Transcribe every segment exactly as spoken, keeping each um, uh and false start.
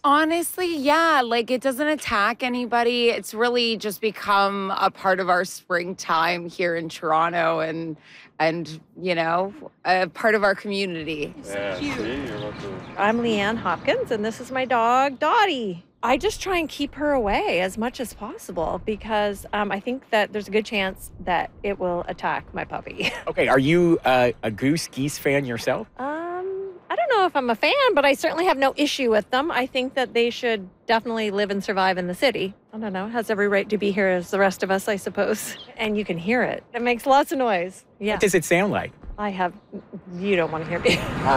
Honestly, yeah, like, it doesn't attack anybody. It's really just become a part of our springtime here in Toronto and and, you know, a part of our community. Yeah, see, you're about to... I'm Leanne Hopkins, and this is my dog, Dottie. I just try and keep her away as much as possible because um, I think that there's a good chance that it will attack my puppy. Okay, are you uh, a goose geese fan yourself? um, I don't know if I'm a fan, but I certainly have no issue with them. I think that they should definitely live and survive in the city. I don't know, has every right to be here as the rest of us, I suppose. And you can hear it. It makes lots of noise. Yeah. What does it sound like? I have, you don't want to hear me.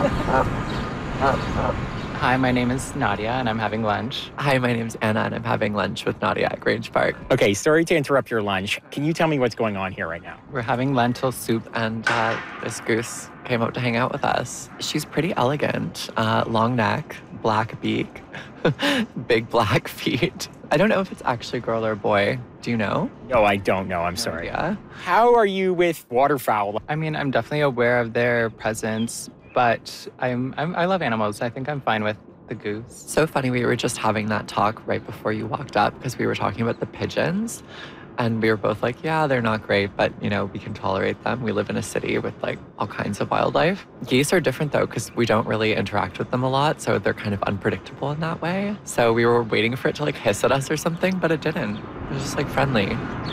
Hi, my name is Nadia, and I'm having lunch. Hi, my name's Anna, and I'm having lunch with Nadia at Grange Park. Okay, sorry to interrupt your lunch. Can you tell me what's going on here right now? We're having lentil soup. And uh, this goose came out to hang out with us. She's pretty elegant. Uh, long neck, black beak, big black feet. I don't know if it's actually girl or boy. Do you know? No, I don't know. I'm sorry. Yeah. How are you with waterfowl? I mean, I'm definitely aware of their presence, but I'm, I'm I love animals. I think I'm fine with the goose. So funny, we were just having that talk right before you walked up because we were talking about the pigeons. And we were both like, yeah, they're not great, but, you know, we can tolerate them. We live in a city with, like, all kinds of wildlife. Geese are different, though, because we don't really interact with them a lot, so they're kind of unpredictable in that way. So we were waiting for it to, like, hiss at us or something, but it didn't. It was just, like, friendly.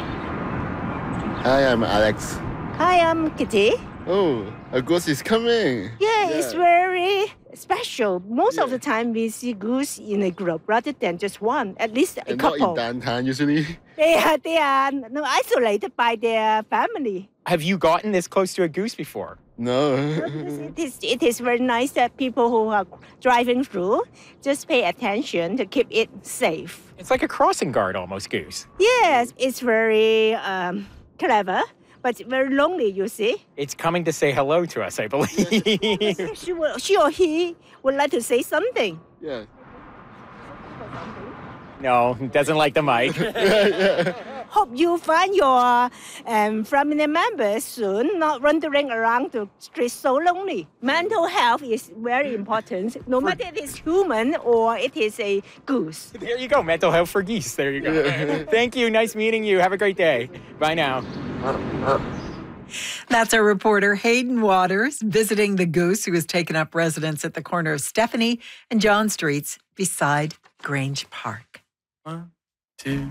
Hi, I'm Alex. Hi, I'm Kitty. Oh, a goose is coming. Yeah, it's very special. Most Yeah. of the time we see goose in a group rather than just one, at least a And not in couple. downtown usually. They are, they are no, isolated by their family. Have you gotten this close to a goose before? No. Because it, is, it is very nice that people who are driving through just pay attention to keep it safe. It's like a crossing guard almost, goose. Yes, it's very um, clever, but very lonely, you see. It's coming to say hello to us, I believe. she, will, she or he would like to say something. Yeah. No, doesn't like the mic. Hope you find your um, family members soon, not wandering around the streets so lonely. Mental health is very important, no matter it is human or it is a goose. There you go, mental health for geese. There you go. Thank you. Nice meeting you. Have a great day. Bye now. That's our reporter Hayden Waters visiting the goose who has taken up residence at the corner of Stephanie and John Streets beside Grange Park. One, two,